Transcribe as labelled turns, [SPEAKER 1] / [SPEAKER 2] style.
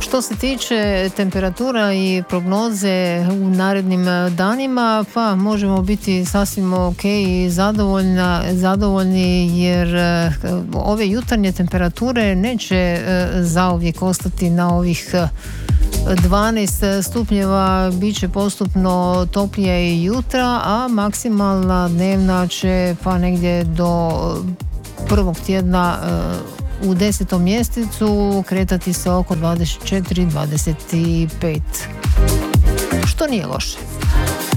[SPEAKER 1] Što se tiče temperatura i prognoze u narednim danima, pa možemo biti sasvim ok i zadovoljni jer ove jutarnje temperature neće zauvijek ostati na ovih 12 stupnjeva, bit će postupno toplije i jutra, a maksimalna dnevna će pa negdje do prvog tjedna u 10. mjesecu kretati se oko 24-25, što nije loše.